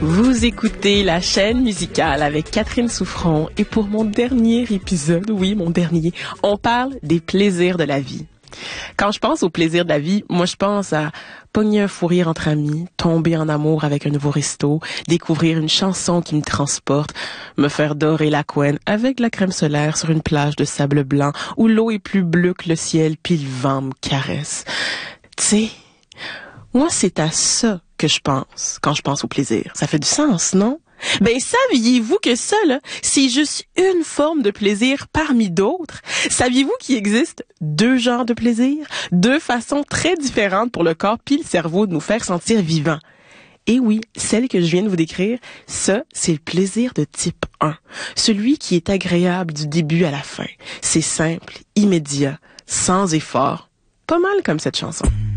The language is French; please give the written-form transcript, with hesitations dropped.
Vous écoutez la chaîne musicale avec Catherine Souffron et pour mon dernier épisode, oui, mon dernier, on parle des plaisirs de la vie. Quand je pense aux plaisirs de la vie, moi je pense à pogner un fou rire entre amis, tomber en amour avec un nouveau resto, découvrir une chanson qui me transporte, me faire dorer la couenne avec de la crème solaire sur une plage de sable blanc où l'eau est plus bleue que le ciel puis le vent me caresse. Tu sais, moi c'est à ça que je pense quand je pense au plaisir. Ça fait du sens, non? Ben, saviez-vous que ça, là, c'est juste une forme de plaisir parmi d'autres? Saviez-vous qu'il existe deux genres de plaisir? Deux façons très différentes pour le corps puis le cerveau de nous faire sentir vivants. Et oui, celle que je viens de vous décrire, ça, c'est le plaisir de type 1. Celui qui est agréable du début à la fin. C'est simple, immédiat, sans effort. Pas mal comme cette chanson.